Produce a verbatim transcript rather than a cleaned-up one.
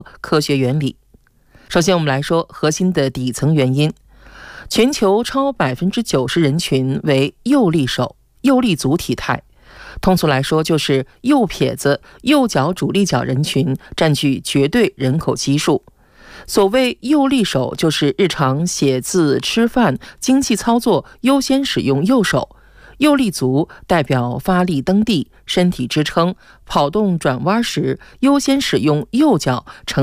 科学原理。首先，我们来说核心的底层原因。全球超百分之九十人群为右利手、右利足体态。通俗来说，就是右撇子、右脚主力脚人群占据绝对人口基数。所谓右利手，就是日常写字、吃饭、经济操作优先使用右手；右利足代表发力蹬地、身体支撑、跑动转弯时优先使用右脚，